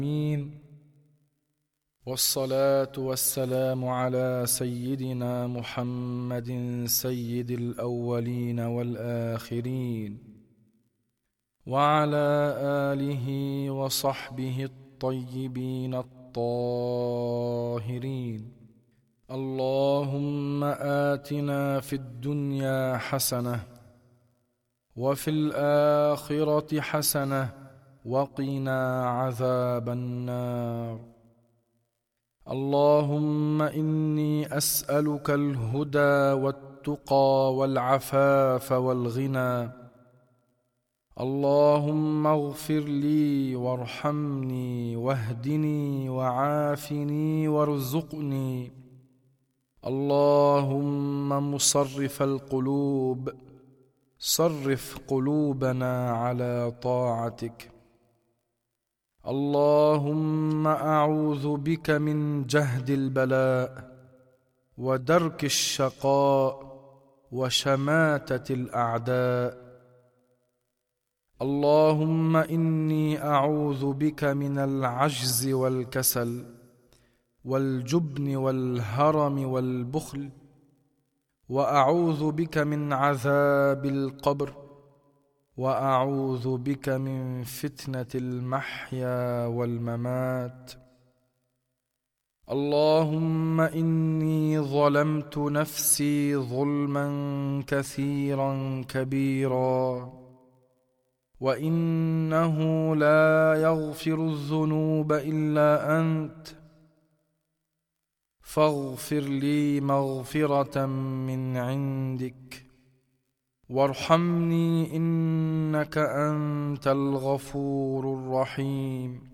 آمين. والصلاة والسلام على سيدنا محمد سيد الأولين والآخرين، وعلى آله وصحبه الطيبين الطاهرين. اللهم آتنا في الدنيا حسنة وفي الآخرة حسنة وقنا عذاب النار. اللهم إني أسألك الهدى والتقى والعفاف والغنى. اللهم اغفر لي وارحمني واهدني وعافني وارزقني. اللهم مصرف القلوب صرف قلوبنا على طاعتك. اللهم أعوذ بك من جهد البلاء ودرك الشقاء وشماتة الأعداء. اللهم إني أعوذ بك من العجز والكسل والجبن والهرم والبخل، وأعوذ بك من عذاب القبر، وأعوذ بك من فتنة المحيا والممات. اللهم إني ظلمت نفسي ظلما كثيرا كبيرا، وإنه لا يغفر الذنوب إلا أنت، فاغفر لي مغفرة من عندك وارحمني إنك أنت الغفور الرحيم.